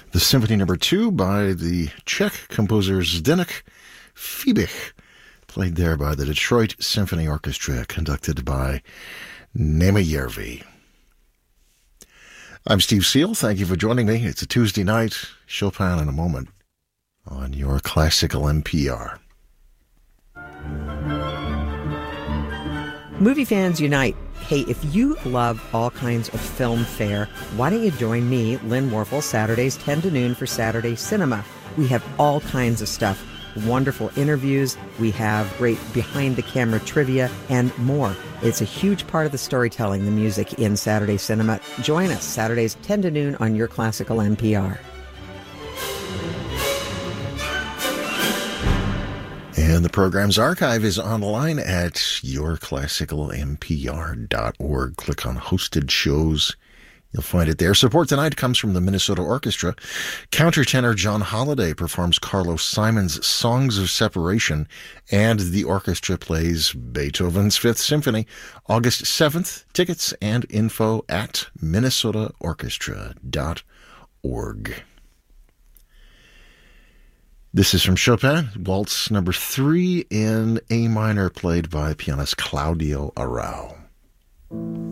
The Symphony No. 2 by the Czech composer Zdeněk Fibich, played there by the Detroit Symphony Orchestra, conducted by Nema Järvi. I'm Steve Seal. Thank you for joining me. It's a Tuesday night. Chopin in a moment on your Classical NPR. Movie fans unite. Hey, if you love all kinds of film fare, why don't you join me, Lynn Warfel, Saturdays 10 to noon for Saturday Cinema. We have all kinds of stuff. Wonderful interviews. We have great behind-the-camera trivia and more. It's a huge part of the storytelling, the music in Saturday Cinema. Join us Saturdays 10 to noon on your Classical NPR. And the program's archive is online at yourclassicalnpr.org. Click on Hosted Shows. You'll find it there. Support tonight comes from the Minnesota Orchestra. Countertenor John Holliday performs Carlos Simon's Songs of Separation, and the orchestra plays Beethoven's Fifth Symphony, August 7th. Tickets and info at minnesotaorchestra.org. This is from Chopin, Waltz No. 3 in A minor, played by pianist Claudio Arrau.